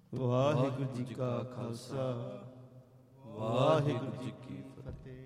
ਵਾਹਿਗੁਰੂ ਜੀ ਕਾ ਖਾਲਸਾ, ਵਾਹਿਗੁਰੂ ਜੀ ਕੀ ਫਤਿਹ।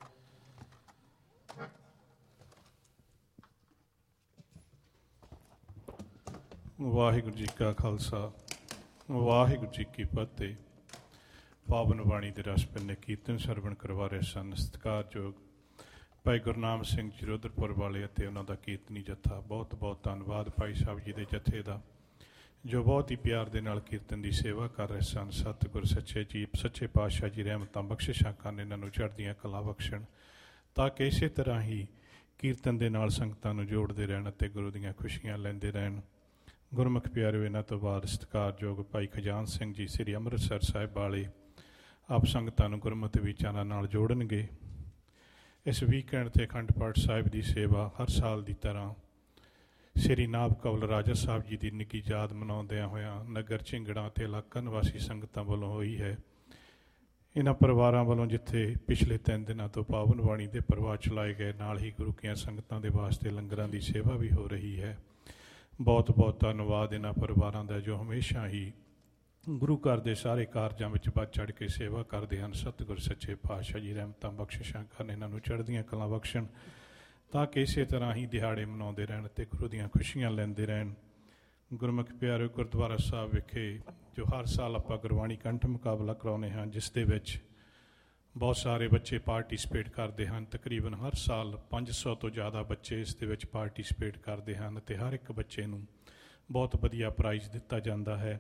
ਵਾਹਿਗੁਰੂ ਜੀ ਕਾ ਖਾਲਸਾ, ਵਾਹਿਗੁਰੂ ਜੀ ਕੀ ਫਤਿਹ। ਪਾਵਨ ਬਾਣੀ ਦੇ ਰਸ ਪੰਨੇ ਕੀਰਤਨ ਸਰਵਣ ਕਰਵਾ ਰਹੇ ਸਨ ਸਤਿਕਾਰਯੋਗ ਭਾਈ ਗੁਰਨਾਮ ਸਿੰਘ ਜੀ ਰੁਦਰਪੁਰ ਵਾਲੇ ਅਤੇ ਉਹਨਾਂ ਦਾ ਕੀਰਤਨੀ ਜੱਥਾ। ਬਹੁਤ ਬਹੁਤ ਧੰਨਵਾਦ ਭਾਈ ਸਾਹਿਬ ਜੀ ਦੇ ਜੱਥੇ ਦਾ, ਜੋ ਬਹੁਤ ਹੀ ਪਿਆਰ ਦੇ ਨਾਲ ਕੀਰਤਨ ਦੀ ਸੇਵਾ ਕਰ ਰਹੇ ਸਨ। ਸਤਿਗੁਰ ਸੱਚੇ ਪਾਤਸ਼ਾਹ ਜੀ ਰਹਿਮਤਾਂ ਬਖਸ਼ਿਸ਼ਾਂ ਕਰਨ, ਇਹਨਾਂ ਨੂੰ ਚੜ੍ਹਦੀਆਂ ਕਲਾ ਬਖਸ਼ਣ, ਤਾਂ ਕਿ ਇਸੇ ਤਰ੍ਹਾਂ ਹੀ ਕੀਰਤਨ ਦੇ ਨਾਲ ਸੰਗਤਾਂ ਨੂੰ ਜੋੜਦੇ ਰਹਿਣ ਅਤੇ ਗੁਰੂ ਦੀਆਂ ਖੁਸ਼ੀਆਂ ਲੈਂਦੇ ਰਹਿਣ। ਗੁਰਮੁਖ ਪਿਆਰਿਓ, ਇਹਨਾਂ ਤੋਂ ਬਾਅਦ ਸਤਿਕਾਰਯੋਗ ਭਾਈ ਖਜਾਨ ਸਿੰਘ ਜੀ ਸ੍ਰੀ ਅੰਮ੍ਰਿਤਸਰ ਸਾਹਿਬ ਵਾਲੇ ਆਪ ਸੰਗਤਾਂ ਨੂੰ ਗੁਰਮਤਿ ਵਿਚਾਰਾਂ ਨਾਲ ਜੋੜਨਗੇ। ਇਸ ਵੀਕਐਂਡ 'ਤੇ ਅਖੰਡ ਪਾਠ ਸਾਹਿਬ ਦੀ ਸੇਵਾ ਹਰ ਸਾਲ ਦੀ ਤਰ੍ਹਾਂ ਸ੍ਰੀ ਨਾਭ ਕਵਲ ਰਾਜਾ ਸਾਹਿਬ ਜੀ ਦੀ ਨਿੱਕੀ ਯਾਦ ਮਨਾਉਂਦਿਆਂ ਹੋਇਆਂ ਨਗਰ ਝਿੰਗੜਾਂ ਅਤੇ ਇਲਾਕਾ ਨਿਵਾਸੀ ਸੰਗਤਾਂ ਵੱਲੋਂ ਹੋਈ ਹੈ। ਇਹਨਾਂ ਪਰਿਵਾਰਾਂ ਵੱਲੋਂ ਜਿੱਥੇ ਪਿਛਲੇ 3 ਦਿਨਾਂ ਤੋਂ ਪਾਵਨ ਬਾਣੀ ਦੇ ਪ੍ਰਵਾਹ ਚਲਾਏ ਗਏ, ਨਾਲ ਹੀ ਗੁਰੂ ਕੀਆਂ ਸੰਗਤਾਂ ਦੇ ਵਾਸਤੇ ਲੰਗਰਾਂ ਦੀ ਸੇਵਾ ਵੀ ਹੋ ਰਹੀ ਹੈ। ਬਹੁਤ ਬਹੁਤ ਧੰਨਵਾਦ ਇਹਨਾਂ ਪਰਿਵਾਰਾਂ ਦਾ, ਜੋ ਹਮੇਸ਼ਾ ਹੀ ਗੁਰੂ ਘਰ ਦੇ ਸਾਰੇ ਕਾਰਜਾਂ ਵਿੱਚ ਵੱਧ ਚੜ੍ਹ ਕੇ ਸੇਵਾ ਕਰਦੇ ਹਨ। ਸਤਿਗੁਰ ਸੱਚੇ ਪਾਤਸ਼ਾਹ ਜੀ ਰਹਿਮਤਾਂ ਬਖਸ਼ਿਸ਼ਾਂ ਕਰਨ, ਇਹਨਾਂ ਨੂੰ ਚੜ੍ਹਦੀਆਂ ਕਲਾਂ ਬਖਸ਼ਣ, ਤਾਂ ਕਿ ਇਸੇ ਤਰ੍ਹਾਂ ਹੀ ਦਿਹਾੜੇ ਮਨਾਉਂਦੇ ਰਹਿਣ ਅਤੇ ਗੁਰੂ ਦੀਆਂ ਖੁਸ਼ੀਆਂ ਲੈਂਦੇ ਰਹਿਣ। ਗੁਰਮੁਖ ਪਿਆਰਿਓ, ਗੁਰਦੁਆਰਾ ਸਾਹਿਬ ਵਿਖੇ ਜੋ ਹਰ ਸਾਲ ਆਪਾਂ ਗੁਰਬਾਣੀ ਕੰਠ ਮੁਕਾਬਲਾ ਕਰਾਉਂਦੇ ਹਾਂ, ਜਿਸ ਦੇ ਵਿੱਚ ਬਹੁਤ ਸਾਰੇ ਬੱਚੇ ਪਾਰਟੀਸਪੇਟ ਕਰਦੇ ਹਨ। ਤਕਰੀਬਨ ਹਰ ਸਾਲ 500 ਤੋਂ ਜ਼ਿਆਦਾ ਬੱਚੇ ਇਸ ਦੇ ਵਿੱਚ ਪਾਰਟੀਸਪੇਟ ਕਰਦੇ ਹਨ ਅਤੇ ਹਰ ਇੱਕ ਬੱਚੇ ਨੂੰ ਬਹੁਤ ਵਧੀਆ ਪ੍ਰਾਈਜ਼ ਦਿੱਤਾ ਜਾਂਦਾ ਹੈ।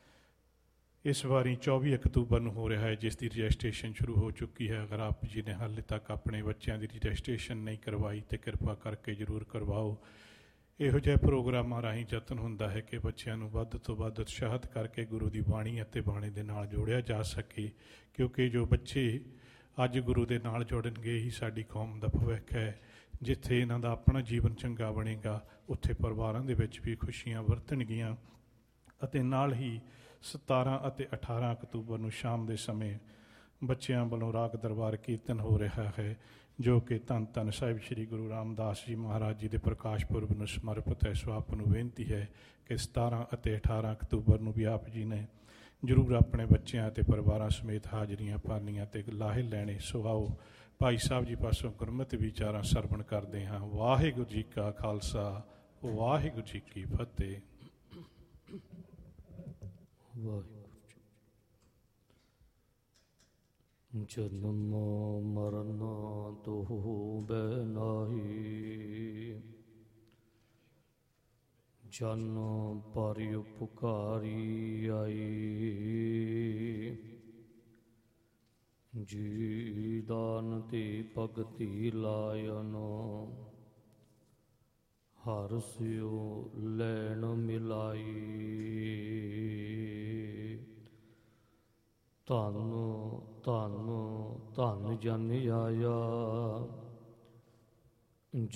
ਇਸ ਵਾਰੀ 24 ਅਕਤੂਬਰ ਨੂੰ ਹੋ ਰਿਹਾ ਹੈ, ਜਿਸ ਦੀ ਰਜਿਸਟ੍ਰੇਸ਼ਨ ਸ਼ੁਰੂ ਹੋ ਚੁੱਕੀ ਹੈ। ਅਗਰ ਆਪ ਜੀ ਨੇ ਹਾਲੇ ਤੱਕ ਆਪਣੇ ਬੱਚਿਆਂ ਦੀ ਰਜਿਸਟ੍ਰੇਸ਼ਨ ਨਹੀਂ ਕਰਵਾਈ ਤਾਂ ਕਿਰਪਾ ਕਰਕੇ ਜ਼ਰੂਰ ਕਰਵਾਓ। ਇਹੋ ਜਿਹੇ ਪ੍ਰੋਗਰਾਮਾਂ ਰਾਹੀਂ ਯਤਨ ਹੁੰਦਾ ਹੈ ਕਿ ਬੱਚਿਆਂ ਨੂੰ ਵੱਧ ਤੋਂ ਵੱਧ ਉਤਸ਼ਾਹਿਤ ਕਰਕੇ ਗੁਰੂ ਦੀ ਬਾਣੀ ਅਤੇ ਬਾਣੀ ਦੇ ਨਾਲ ਜੋੜਿਆ ਜਾ ਸਕੇ, ਕਿਉਂਕਿ ਜੋ ਬੱਚੇ ਅੱਜ ਗੁਰੂ ਦੇ ਨਾਲ ਜੁੜਨਗੇ ਹੀ ਸਾਡੀ ਕੌਮ ਦਾ ਭਵਿੱਖ ਹੈ। ਜਿੱਥੇ ਇਹਨਾਂ ਦਾ ਆਪਣਾ ਜੀਵਨ ਚੰਗਾ ਬਣੇਗਾ, ਉੱਥੇ ਪਰਿਵਾਰਾਂ ਦੇ ਵਿੱਚ ਵੀ ਖੁਸ਼ੀਆਂ ਵਰਤਣਗੀਆਂ। ਅਤੇ ਨਾਲ ਹੀ 17 ਅਤੇ 18 ਅਕਤੂਬਰ ਨੂੰ ਸ਼ਾਮ ਦੇ ਸਮੇਂ ਬੱਚਿਆਂ ਵੱਲੋਂ ਰਾਗ ਦਰਬਾਰ ਕੀਰਤਨ ਹੋ ਰਿਹਾ ਹੈ, ਜੋ ਕਿ ਧੰਨ ਧੰਨ ਸਾਹਿਬ ਸ੍ਰੀ ਗੁਰੂ ਰਾਮਦਾਸ ਜੀ ਮਹਾਰਾਜ ਜੀ ਦੇ ਪ੍ਰਕਾਸ਼ ਪੁਰਬ ਨੂੰ ਸਮਰਪਿਤ ਹੈ। ਸੋ ਆਪ ਨੂੰ ਬੇਨਤੀ ਹੈ ਕਿ 17 ਅਤੇ 18 ਅਕਤੂਬਰ ਨੂੰ ਵੀ ਆਪ ਜੀ ਨੇ ਜ਼ਰੂਰ ਆਪਣੇ ਬੱਚਿਆਂ ਅਤੇ ਪਰਿਵਾਰਾਂ ਸਮੇਤ ਹਾਜ਼ਰੀਆਂ ਭਰਨੀਆਂ ਅਤੇ ਲਾਹੇ ਲੈਣੇ। ਸੋ ਆਓ ਭਾਈ ਸਾਹਿਬ ਜੀ ਪਾਸੋਂ ਗੁਰਮਤਿ ਵਿਚਾਰਾਂ ਸਰਵਣ ਕਰਦੇ ਹਾਂ। ਵਾਹਿਗੁਰੂ ਜੀ ਕਾ ਖਾਲਸਾ, ਵਾਹਿਗੁਰੂ ਜੀ ਕੀ ਫਤਿਹ। ਜਨਮ ਮਰਨ ਦੁਹੁ ਬੈ ਨਾਹੀ, ਜਨ ਪਰ ਉਪਕਾਰੀ ਆਈ। ਜੀ ਦਾਨ ਤੇ ਭਗਤੀ ਲਾਇਨ, ਹਰ ਸਿਉ ਲੈਣ ਮਿਲਾਈ। ਧੰਨ ਧੰਨ ਧੰਨ ਜਨ ਆਇਆ,